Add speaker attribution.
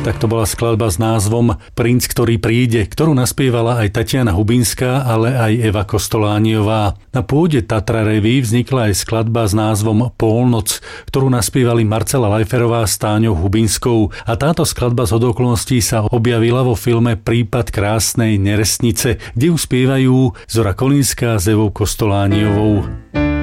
Speaker 1: Tak to bola skladba s názvom Princ, ktorý príde, ktorú naspievala aj Tatiana Hubinská, ale aj Eva Kostolániová. Na pôde Tatra Revue vznikla aj skladba s názvom Polnoc, ktorú naspievali Marcela Lajferová s Táňou Hubinskou. A táto skladba z okolností sa objavila vo filme Prípad krásnej nerestnice, kde ju spievajú Zora Kolínska s Evou Kostolániovou.